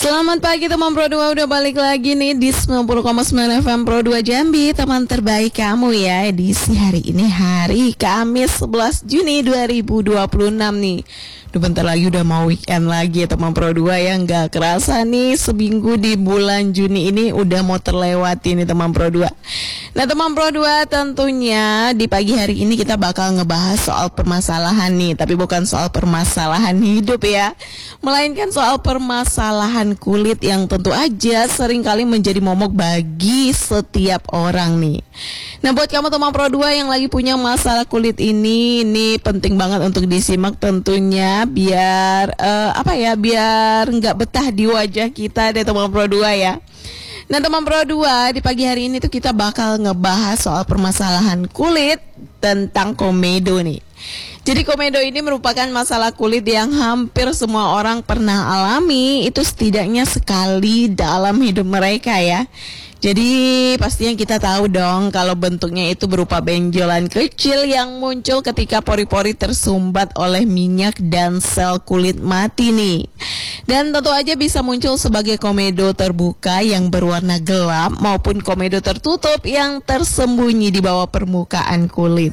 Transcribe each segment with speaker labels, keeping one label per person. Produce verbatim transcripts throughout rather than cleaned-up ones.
Speaker 1: Selamat pagi teman Pro dua, udah balik lagi nih di sembilan puluh koma sembilan F M Pro dua Jambi. Teman terbaik kamu ya, edisi hari ini hari Kamis sebelas Juni dua ribu dua puluh enam nih. Duh, bentar lagi udah mau weekend lagi ya teman Pro dua ya. Nggak kerasa nih seminggu di bulan Juni ini udah mau terlewati nih teman Pro dua. Nah teman Pro dua, tentunya di pagi hari ini kita bakal ngebahas soal permasalahan nih. Tapi bukan soal permasalahan hidup ya, melainkan soal permasalahan kulit yang tentu aja seringkali menjadi momok bagi setiap orang nih. Nah buat kamu teman Pro dua yang lagi punya masalah kulit ini, ini penting banget untuk disimak tentunya biar uh, apa ya, biar nggak betah di wajah kita deh teman Pro dua ya. Nah teman Pro dua, di pagi hari ini tuh kita bakal ngebahas soal permasalahan kulit tentang komedo nih. Jadi komedo ini merupakan masalah kulit yang hampir semua orang pernah alami, itu setidaknya sekali dalam hidup mereka ya. Jadi pastinya kita tahu dong kalau bentuknya itu berupa benjolan kecil yang muncul ketika pori-pori tersumbat oleh minyak dan sel kulit mati nih. Dan tentu aja bisa muncul sebagai komedo terbuka yang berwarna gelap maupun komedo tertutup yang tersembunyi di bawah permukaan kulit.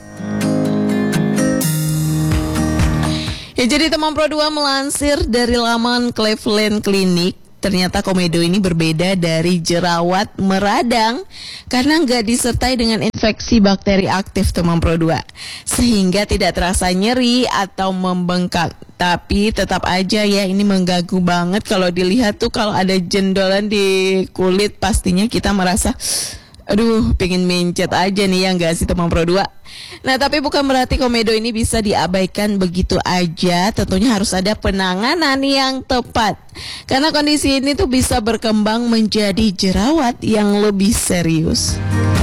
Speaker 1: Ya, jadi teman Pro dua melansir dari laman Cleveland Clinic, ternyata komedo ini berbeda dari jerawat meradang karena nggak disertai dengan infeksi bakteri aktif teman Pro dua, sehingga tidak terasa nyeri atau membengkak. Tapi tetap aja ya, ini mengganggu banget kalau dilihat tuh. Kalau ada jendolan di kulit pastinya kita merasa aduh, pengen mencet aja nih ya, nggak sih teman Pro dua? Nah tapi bukan berarti komedo ini bisa diabaikan begitu aja. Tentunya harus ada penanganan yang tepat, karena kondisi ini tuh bisa berkembang menjadi jerawat yang lebih serius.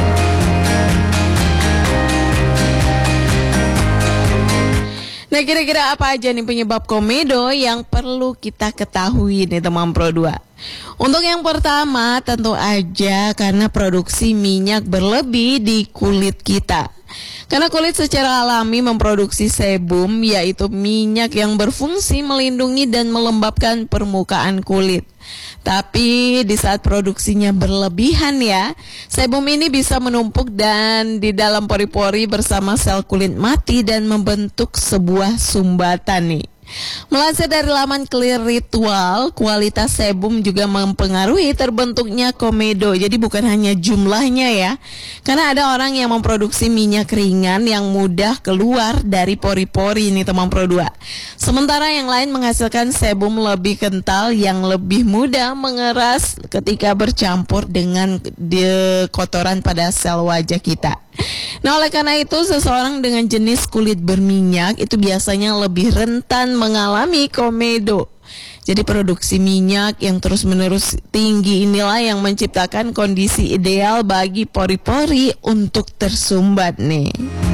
Speaker 1: Nah kira-kira apa aja nih penyebab komedo yang perlu kita ketahui nih teman Pro dua? Untuk yang pertama tentu aja karena produksi minyak berlebih di kulit kita. Karena kulit secara alami memproduksi sebum, yaitu minyak yang berfungsi melindungi dan melembabkan permukaan kulit. Tapi di saat produksinya berlebihan ya, sebum ini bisa menumpuk dan di dalam pori-pori bersama sel kulit mati dan membentuk sebuah sumbatan nih. Melansir dari laman Clear Ritual, kualitas sebum juga mempengaruhi terbentuknya komedo. Jadi bukan hanya jumlahnya ya, karena ada orang yang memproduksi minyak ringan yang mudah keluar dari pori-pori ini teman Pro dua. Sementara yang lain menghasilkan sebum lebih kental yang lebih mudah mengeras ketika bercampur dengan de- kotoran pada sel wajah kita. Nah oleh karena itu seseorang dengan jenis kulit berminyak itu biasanya lebih rentan mengalami komedo. Jadi produksi minyak yang terus-menerus tinggi inilah yang menciptakan kondisi ideal bagi pori-pori untuk tersumbat nih.